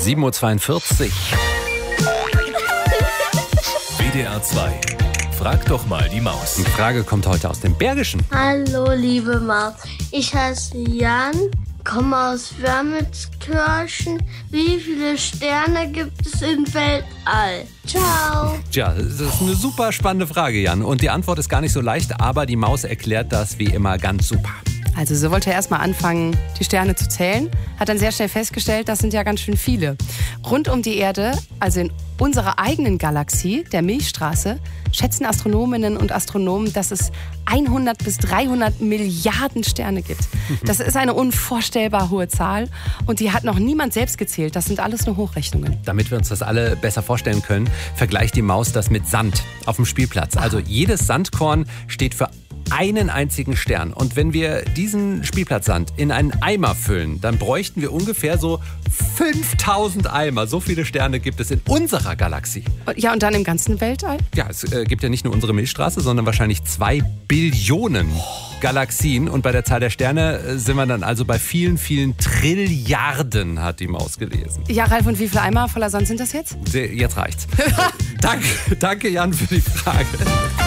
7:42 Uhr. WDR 2. Frag doch mal die Maus. Die Frage kommt heute aus dem Bergischen. Hallo, liebe Maus. Ich heiße Jan, komme aus Wermelskirchen. Wie viele Sterne gibt es im Weltall? Ciao. Tja, das ist eine super spannende Frage, Jan. Und die Antwort ist gar nicht so leicht, aber die Maus erklärt das wie immer ganz super. Also sie wollte erst mal anfangen, die Sterne zu zählen, hat dann sehr schnell festgestellt, das sind ja ganz schön viele. Rund um die Erde, also in unserer eigenen Galaxie, der Milchstraße, schätzen Astronominnen und Astronomen, dass es 100 bis 300 Milliarden Sterne gibt. Das ist eine unvorstellbar hohe Zahl und die hat noch niemand selbst gezählt. Das sind alles nur Hochrechnungen. Damit wir uns das alle besser vorstellen können, vergleicht die Maus das mit Sand auf dem Spielplatz. Also jedes Sandkorn steht für einen einzigen Stern. Und wenn wir diesen Spielplatzsand in einen Eimer füllen, dann bräuchten wir ungefähr so 5000 Eimer. So viele Sterne gibt es in unserer Galaxie. Ja, und dann im ganzen Weltall? Ja, es gibt ja nicht nur unsere Milchstraße, sondern wahrscheinlich 2 Billionen Galaxien. Und bei der Zahl der Sterne sind wir dann also bei vielen, vielen Trilliarden, hat die Maus gelesen. Ja, Ralf, und wie viele Eimer voller Sand sind das jetzt? Jetzt reicht's. Danke, Jan, für die Frage.